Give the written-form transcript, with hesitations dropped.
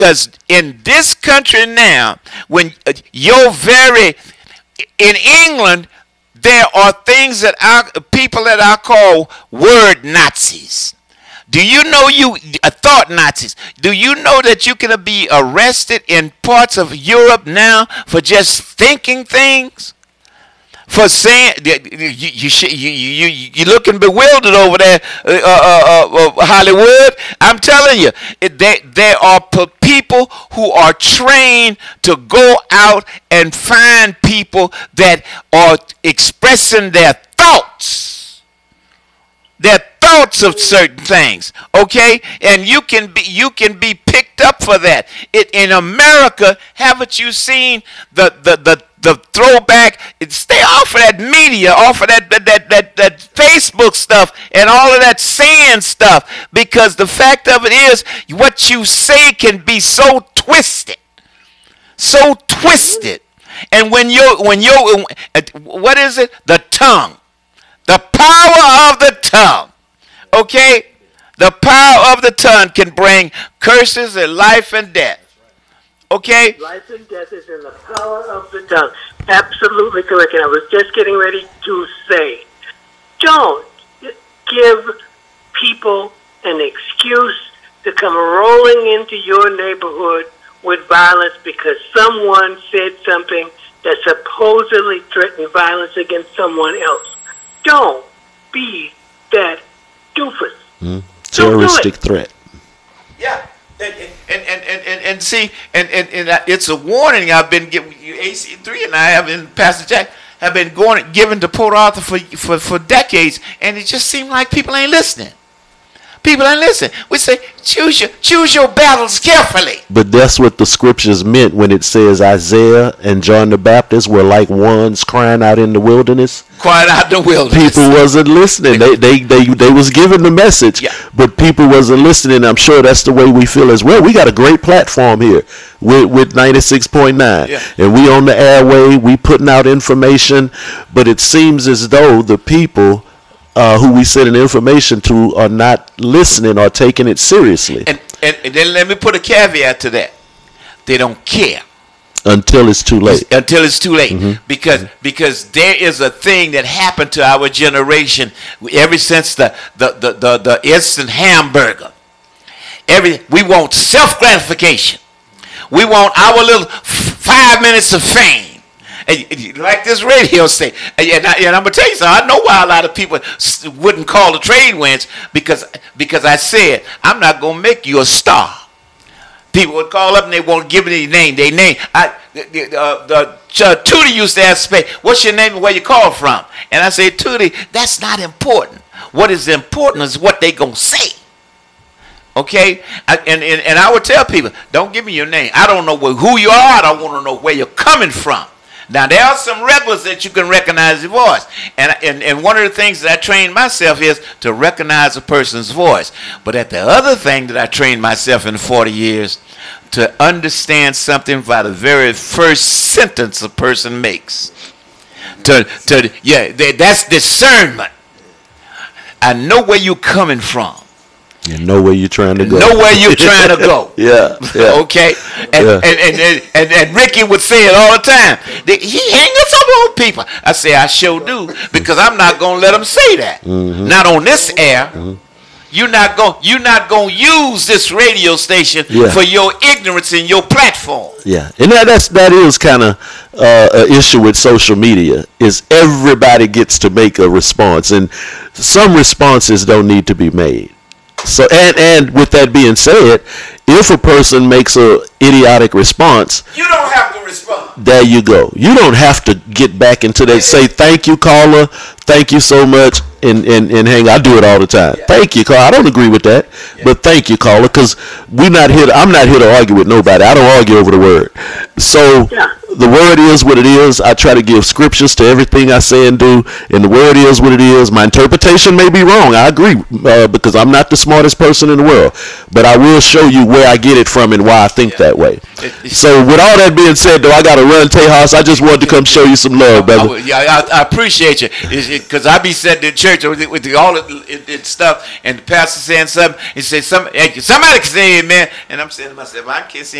Because in this country now, when in England, there are things that people that I call word Nazis. Do you know thought Nazis? Do you know that you can be arrested in parts of Europe now for just thinking things? For saying you're looking bewildered over there, Hollywood. I'm telling you, there are people who are trained to go out and find people that are expressing their thoughts of certain things, okay, and you can be picked up for that. In America, haven't you seen the throwback? Stay off of that media, off of that Facebook stuff and all of that saying stuff, because the fact of it is, what you say can be so twisted, and when you what is it? The tongue, the power of the tongue. Okay, the power of the tongue can bring curses and life and death. Okay? Life and death is in the power of the tongue. Absolutely correct. And I was just getting ready to say, don't give people an excuse to come rolling into your neighborhood with violence because someone said something that supposedly threatened violence against someone else. Don't be that doofus. Terroristic threat. Yeah, and see, and it's a warning I've been giving. AC3 and I have been, Pastor Jack, have been given to Port Arthur for decades, and it just seems like people ain't listening. People ain't listening. We say, choose your battles carefully. But that's what the scriptures meant when it says Isaiah and John the Baptist were like ones crying out in the wilderness. Crying out in the wilderness. People wasn't listening. They was giving the message, yeah, but people wasn't listening. I'm sure that's the way we feel as well. We got a great platform here with 96.9, yeah, and we on the airway. We putting out information, but it seems as though the people who we sending information to are not listening or taking it seriously. And then let me put a caveat to that. They don't care. Until it's too late. Until it's too late. Mm-hmm. Because there is a thing that happened to our generation ever since the instant hamburger. We want self-gratification. We want our little 5 minutes of fame. And like this radio station, and I'm gonna tell you something. I know why a lot of people wouldn't call the trade winds, because I said I'm not gonna make you a star. People would call up and they won't give me their name. Tootie used to ask me, "What's your name and where you call from?" And I said, "Tootie, that's not important. What is important is what they gonna say." Okay, and I would tell people, "Don't give me your name. I don't know who you are. I don't want to know where you're coming from." Now, there are some regulars that you can recognize the voice. And one of the things that I trained myself is to recognize a person's voice. But at the other thing that I trained myself in 40 years, to understand something by the very first sentence a person makes. That's discernment. I know where you're coming from. You know where you're trying to go. Know where you're trying to go. Yeah. Okay. And Ricky would say it all the time. He hangs up on people. I say, I sure do, because I'm not gonna let him say that. Mm-hmm. Not on this air. Mm-hmm. You're not gonna use this radio station, yeah, for your ignorance and your platform. Yeah, and that is kind of an issue with social media. Is everybody gets to make a response, and some responses don't need to be made. So and with that being said, if a person makes a idiotic response, you don't have to respond. There you go. You don't have to get back into that. Say thank you, caller. Thank you so much, and hang. I do it all the time. Yeah. Thank you, caller. I don't agree with that, yeah, but thank you, caller, because I'm not here to argue with nobody. I don't argue over the word. So yeah, the word is what it is. I try to give scriptures to everything I say and do, and the word is what it is. My interpretation may be wrong. I agree, because I'm not the smartest person in the world, but I will show you where I get it from and why I think that way. So with all that being said, though, I got to run, Tejas. I just wanted to come show you some love, brother. I appreciate you, because I be sitting in church with all the stuff, and the pastor saying something, he says somebody can say amen, and I'm saying to myself, I can't say